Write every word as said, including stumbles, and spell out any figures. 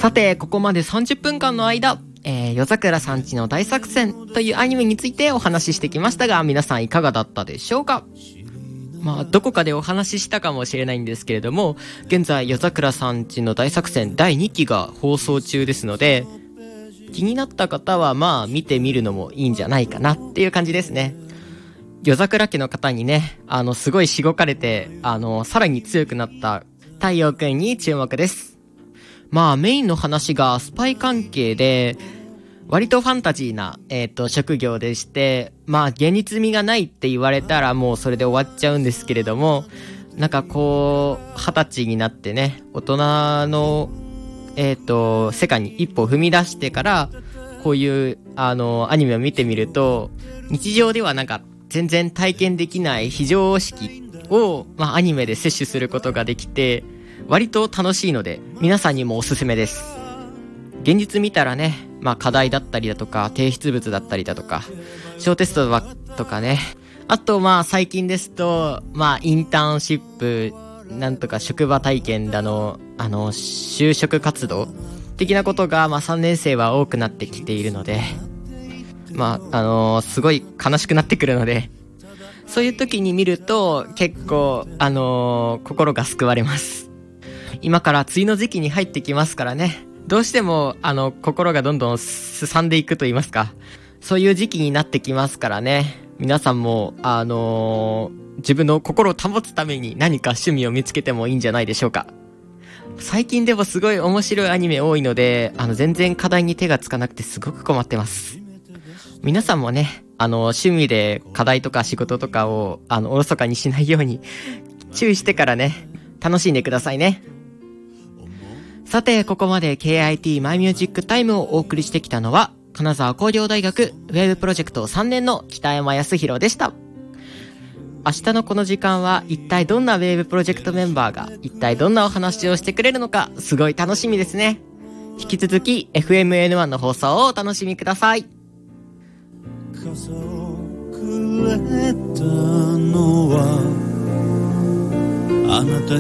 さて、ここまでさんじゅっぷんかんの間、えー、夜桜さんちの大作戦というアニメについてお話ししてきましたが、皆さんいかがだったでしょうか。まあ、どこかでお話ししたかもしれないんですけれども、現在夜桜さんちの大作戦だいにきが放送中ですので、気になった方はまあ見てみるのもいいんじゃないかなっていう感じですね。夜桜家の方にね、あのすごいしごかれて、あのさらに強くなった太陽くんに注目です。まあメインの話がスパイ関係で、割とファンタジーな、えっと、職業でして、まあ現実味がないって言われたらもうそれで終わっちゃうんですけれども、なんかこう、二十歳になってね、大人の、えっと、世界に一歩踏み出してから、こういう、あの、アニメを見てみると、日常ではなんか全然体験できない非常識を、まあアニメで摂取することができて、割と楽しいので、皆さんにもおすすめです。現実見たらね、まあ課題だったりだとか、提出物だったりだとか、小テストとかね。あとまあ最近ですと、まあインターンシップ、なんとか職場体験だの、あの、就職活動的なことが、まあさんねん生は多くなってきているので、まあ、あのー、すごい悲しくなってくるので、そういう時に見ると結構、あのー、心が救われます。今から梅雨の時期に入ってきますからね。どうしても、あの、心がどんどんすさんでいくと言いますか。そういう時期になってきますからね。皆さんも、あのー、自分の心を保つために何か趣味を見つけてもいいんじゃないでしょうか。最近でもすごい面白いアニメ多いので、あの、全然課題に手がつかなくてすごく困ってます。皆さんもね、あの、趣味で課題とか仕事とかを、あの、おろそかにしないように注意してからね、楽しんでくださいね。さて、ここまで ケーアイティー マイミュージックタイムをお送りしてきたのは、金沢工業大学ウェブプロジェクトさんねんの北山康弘でした。明日のこの時間は一体どんなウェブプロジェクトメンバーが一体どんなお話をしてくれるのか、すごい楽しみですね。引き続き エフエムエヌワン の放送をお楽しみください。 傘をくれたのはあなた